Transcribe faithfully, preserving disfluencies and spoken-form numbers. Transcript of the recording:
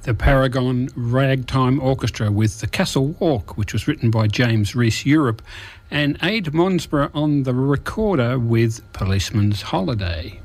The Paragon Ragtime Orchestra with The Castle Walk, which was written by James Reese Europe, and Ade Monsborough on the recorder with Policeman's Holiday.